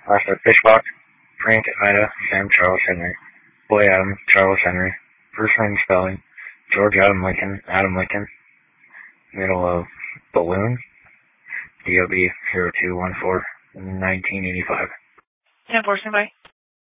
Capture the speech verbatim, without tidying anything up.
I said Fishbox, Frank, Ida, Sam, Charles, Henry. Boy, Adam, Charles, Henry. First name spelling, George Adam Lincoln, Adam Lincoln. Middle of balloon, D O B zero two one four, nineteen eighty-five. ten four, stand by.